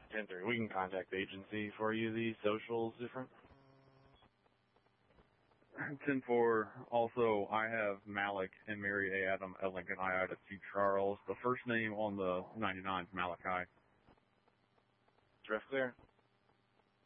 10-3. We can contact the agency for you. The social's different. 10-4. Also, I have Malik and Mary A. Adam at Lincoln High to 2 Charles. The first name on the 99 is Malachi. Ref clear.